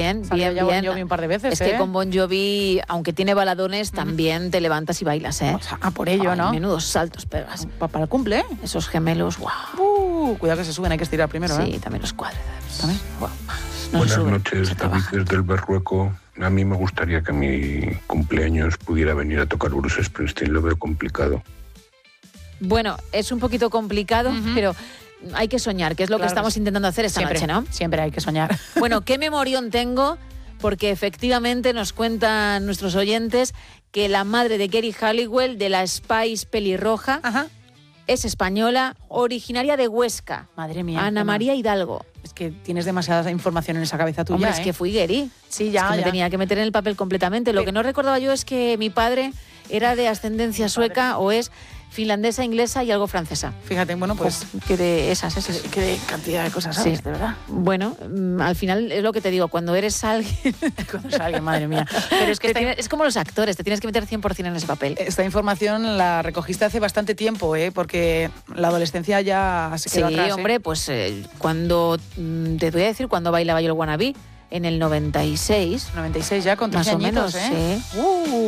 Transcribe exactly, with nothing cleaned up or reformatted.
bien, Salió bien, ya bien. Bon Jovi un par de veces, Es ¿eh? que con Bon Jovi, aunque tiene baladones, también te levantas y bailas, ¿eh? O sea, a por ello, Ay, ¿no? Menudos saltos pegas. Pa- Para el cumple, ¿eh? Esos gemelos, guau. Uh, cuidado que se suben, hay que estirar primero, Sí, ¿eh? también los cuádriceps. ¿También? Guau. No se Buenas suben, noches, se David trabajan. desde el Berrueco. A mí me gustaría que a mi cumpleaños pudiera venir a tocar Bruce Springsteen, lo veo complicado. Bueno, es un poquito complicado, Ujú. pero hay que soñar, que es lo Claro que estamos que sí. intentando hacer esta Siempre, noche, ¿no? Siempre hay que soñar. Bueno, qué memorión tengo, porque efectivamente nos cuentan nuestros oyentes que la madre de Geri Halliwell, de la Spice pelirroja, Ajá. es española, originaria de Huesca. Madre mía. Ana qué María Hidalgo. mal. Es que tienes demasiada información en esa cabeza tuya, Hombre, ¿eh? es que fui Geri. Sí, ya, Es que me ya. tenía que meter en el papel completamente. Lo Pero- que no recordaba yo es que mi padre era de ascendencia sueca o es finlandesa, inglesa y algo francesa. Fíjate, bueno, pues... Pues que de esas, esas. Qué, qué cantidad de cosas sabes, Sí. de verdad. Bueno, mm, al final es lo que te digo, cuando eres alguien... Cuando salga, madre mía. Pero es que te esta, tienes- es como los actores, te tienes que meter cien por ciento en ese papel. esta información la recogiste hace bastante tiempo, ¿eh? Porque la adolescencia ya se Sí, quedó atrás, ¿eh? hombre, pues eh, cuando... mm, te voy a decir cuando bailaba yo el wannabe, en el noventa y seis, noventa y seis ya, con más trece o menos, añitos, ¿eh? sí. Uh,